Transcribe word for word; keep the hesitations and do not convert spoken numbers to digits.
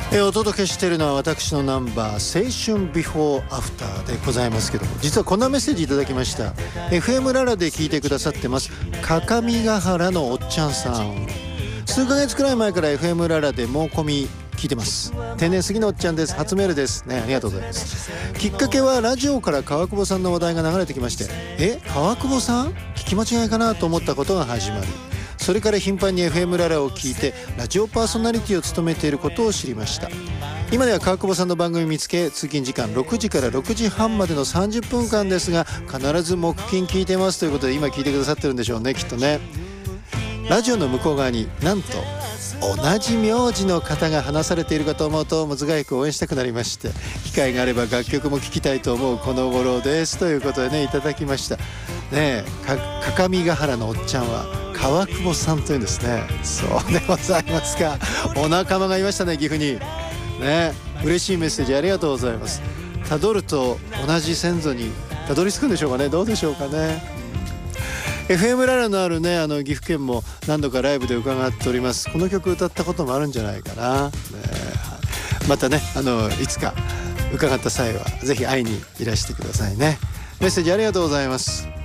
えお届けしているのは私のナンバー青春ビフォーアフターでございますけども、実はこんなメッセージいただきました。 エフエム ララで聞いてくださってます各務原のおっちゃんさん、数ヶ月くらい前から エフエム ララで猛コミ聞いてます。天然すぎのおっちゃんです。初メールですね。ありがとうございます。きっかけはラジオから川久保さんの話題が流れてきまして、え川久保さん聞き間違いかなと思ったことが始まり、それから頻繁に エフエム ララを聞いてラジオパーソナリティを務めていることを知りました。今では川久保さんの番組見つけ、通勤時間ろくじからろくじはんまでのさんじゅっぷんかんですが必ず木金聞いてますということで、今聞いてくださってるんでしょうね、きっとね。ラジオの向こう側になんと同じ名字の方が話されているかと思うとむずがゆく応援したくなりまして、機会があれば楽曲も聴きたいと思うこの頃ですということでね、いただきましたね。え各務原のおっちゃんは川久保さんというんですね。そうでございますか。お仲間がいましたね、岐阜にね。嬉しいメッセージありがとうございます。たどると同じ先祖にたどり着くんでしょうかね。どうでしょうかね。エフエム ララのあるね、あの岐阜県も何度かライブで伺っております。この曲歌ったこともあるんじゃないかな、ね、またね、あのいつか伺った際はぜひ会いにいらしてくださいね。メッセージありがとうございます。